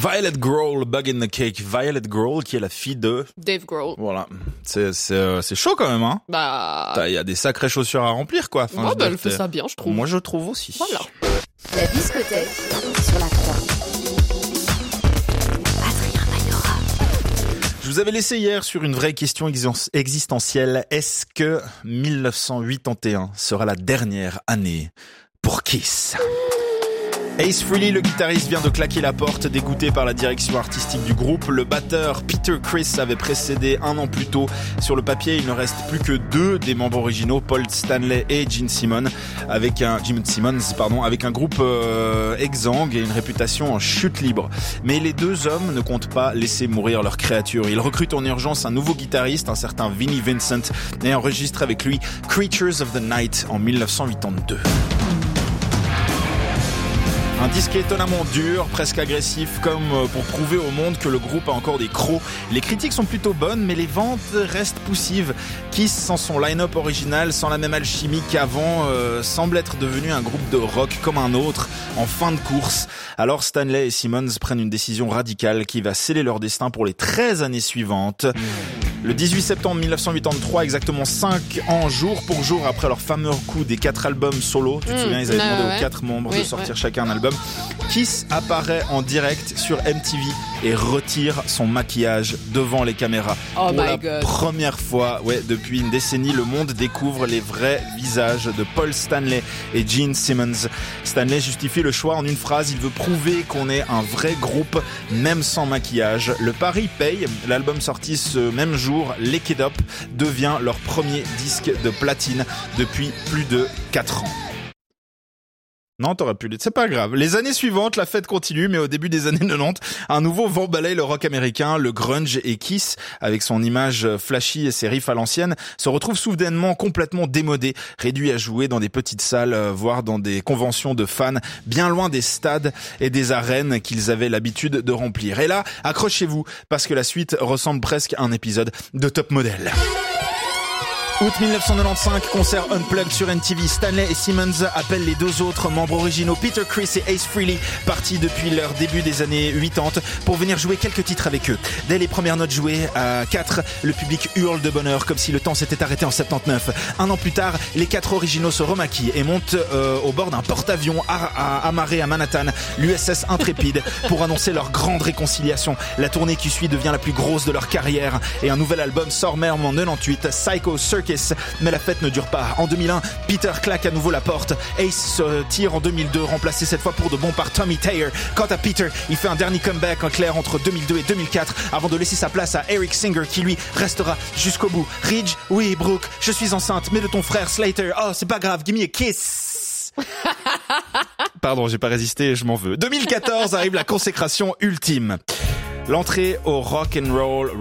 Violet Grohl, Bug in the Cake. Violet Grohl, qui est la fille de Dave Grohl. Voilà, c'est chaud quand même, hein. Bah, il y a des sacrées chaussures à remplir, quoi. Enfin, ouais, elle fait ça bien, je trouve. Moi, je trouve aussi. Voilà. La discothèque sur la 3. Adrien Magnora. Je vous avais laissé hier sur une vraie question existentielle. Est-ce que 1981 sera la dernière année pour Kiss? Ace Frehley, le guitariste, vient de claquer la porte, dégoûté par la direction artistique du groupe. Le batteur Peter Criss avait précédé un an plus tôt. Sur le papier, il ne reste plus que 2 des membres originaux, Paul Stanley et Gene Simmons, avec un groupe exsangue et une réputation en chute libre. Mais les 2 hommes ne comptent pas laisser mourir leur créature. Ils recrutent en urgence un nouveau guitariste, un certain Vinnie Vincent, et enregistrent avec lui Creatures of the Night en 1982. Un disque étonnamment dur, presque agressif, comme pour prouver au monde que le groupe a encore des crocs. Les critiques sont plutôt bonnes, mais les ventes restent poussives. Kiss, sans son line-up original, sans la même alchimie qu'avant, semble être devenu un groupe de rock comme un autre, en fin de course. Alors Stanley et Simmons prennent une décision radicale qui va sceller leur destin pour les 13 années suivantes. Le 18 septembre 1983, exactement 5 ans, jour pour jour, après leur fameux coup des 4 albums solo, tu te souviens, ils avaient demandé aux 4 membres de sortir chacun un album. Kiss apparaît en direct sur MTV et retire son maquillage devant les caméras. Oh pour my la God. première fois, depuis une décennie, le monde découvre les vrais visages de Paul Stanley et Gene Simmons. Stanley justifie le choix en une phrase: il veut prouver qu'on est un vrai groupe, même sans maquillage. Le pari paye. L'album sorti ce même jour, Lick It Up, devient leur premier disque de platine depuis plus de 4 ans. Non, t'aurais pu le dire. C'est pas grave. Les années suivantes, la fête continue, mais au début des années 90, un nouveau vent balaye le rock américain, le grunge, et Kiss, avec son image flashy et ses riffs à l'ancienne, se retrouve soudainement complètement démodé, réduit à jouer dans des petites salles, voire dans des conventions de fans, bien loin des stades et des arènes qu'ils avaient l'habitude de remplir. Et là, accrochez-vous, parce que la suite ressemble presque à un épisode de Top Model. Août 1995, concert Unplugged sur MTV. Stanley et Simmons appellent les 2 autres membres originaux, Peter Criss et Ace Frehley, partis depuis leur début des années 80, pour venir jouer quelques titres avec eux. Dès les premières notes jouées à 4, le public hurle de bonheur, comme si le temps s'était arrêté en 79. Un an plus tard, les 4 originaux se remaquillent et montent au bord d'un porte-avions amarré à Manhattan, l'USS Intrépide, pour annoncer leur grande réconciliation. La tournée qui suit devient la plus grosse de leur carrière, et un nouvel album sort même en 98, Psycho Circus. Mais la fête ne dure pas. En 2001, Peter claque à nouveau la porte. Ace se tire en 2002, remplacé cette fois pour de bon par Tommy Thayer. Quant à Peter, il fait un dernier comeback en clair entre 2002 et 2004 avant de laisser sa place à Eric Singer, qui lui restera jusqu'au bout. Ridge, oui, Brooke, je suis enceinte, mais de ton frère Slater. Oh, c'est pas grave, give me a kiss. Pardon, j'ai pas résisté, je m'en veux. 2014 arrive la consécration ultime. L'entrée au Rock and Roll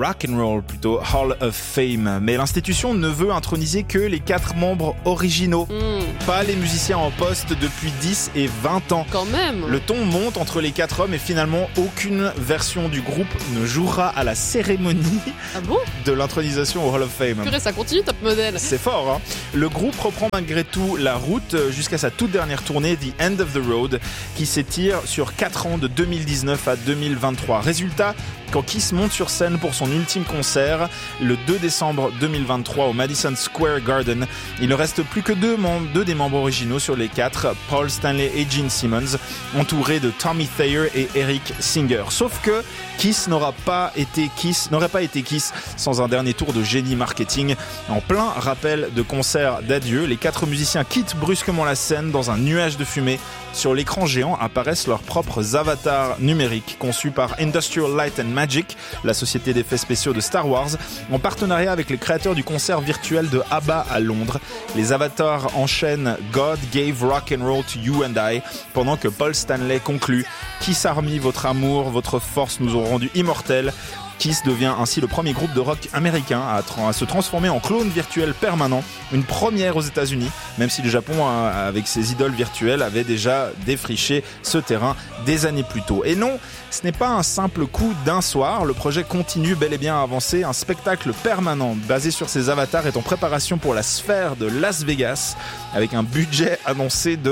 Hall of Fame. Mais l'institution ne veut introniser que les 4 membres originaux. Pas les musiciens en poste depuis 10 et 20 ans. Quand même. Le ton monte entre les 4 hommes et finalement aucune version du groupe ne jouera à la cérémonie de l'intronisation au Hall of Fame. Purée, ça continue Top Model. C'est fort, hein. Le groupe reprend malgré tout la route jusqu'à sa toute dernière tournée, The End of the Road, qui s'étire sur 4 ans de 2019 à 2023. Résultat, quand Kiss monte sur scène pour son ultime concert, le 2 décembre 2023 au Madison Square Garden, il ne reste plus que 2 des membres originaux sur les 4, Paul Stanley et Gene Simmons, entourés de Tommy Thayer et Eric Singer. Sauf que Kiss n'aurait pas été Kiss sans un dernier tour de génie marketing. En plein rappel de concert d'adieu, les 4 musiciens quittent brusquement la scène dans un nuage de fumée. Sur l'écran géant apparaissent leurs propres avatars numériques conçus par Industrial Light and Magic, la société d'effets spéciaux de Star Wars, en partenariat avec les créateurs du concert virtuel de ABBA à Londres. Les avatars enchaînent God gave rock and roll to you and I, pendant que Paul Stanley conclut: Kiss Army, votre amour, votre force nous ont rendus immortels. Kiss devient ainsi le premier groupe de rock américain à se transformer en clone virtuel permanent, une première aux États-Unis, même si le Japon, avec ses idoles virtuelles, avait déjà défriché ce terrain des années plus tôt. Et non, ce n'est pas un simple coup d'un soir, le projet continue bel et bien à avancer. Un spectacle permanent basé sur ces avatars est en préparation pour la Sphère de Las Vegas, avec un budget annoncé de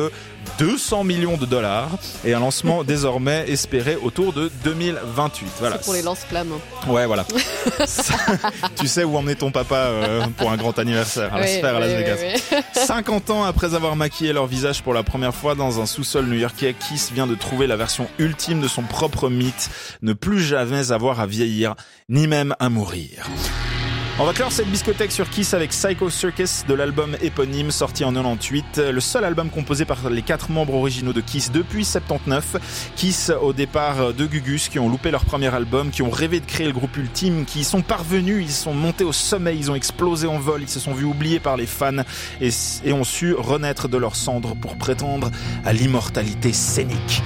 200 millions de dollars et un lancement désormais espéré autour de 2028. Voilà. C'est pour les lance-flammes. Ouais, voilà. Tu sais où emmener ton papa pour un grand anniversaire à la sphère à Las Vegas. Oui. 50 ans après avoir maquillé leur visage pour la première fois dans un sous-sol new-yorkais, Kiss vient de trouver la version ultime de son propre mythe, ne plus jamais avoir à vieillir, ni même à mourir. On va clore cette biscothèque sur Kiss avec Psycho Circus de l'album éponyme sorti en 98, le seul album composé par les 4 membres originaux de Kiss depuis 79. Kiss au départ de Gugus qui ont loupé leur premier album, qui ont rêvé de créer le groupe ultime, qui y sont parvenus, ils sont montés au sommet, ils ont explosé en vol, ils se sont vus oubliés par les fans et ont su renaître de leurs cendres pour prétendre à l'immortalité scénique.